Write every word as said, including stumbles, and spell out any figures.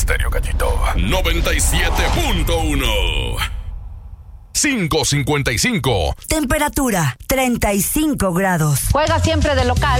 Estéreo Gallito. noventa y siete punto uno. cinco cincuenta y cinco. Temperatura treinta y cinco grados. Juega siempre de local.